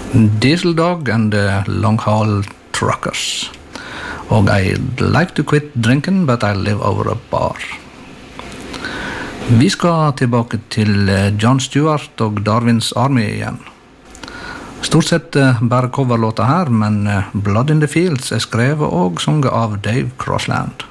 Diesel Dog and the Long Haul Truckers. Og I'd like to quit drinking, but I live over a bar. Vi skal tilbake til Jon Stewart og Darwin's Army igjen. Stort sett bare coverlåta her, men Blood in the Fields skrevet og sunget av Dave Crossland.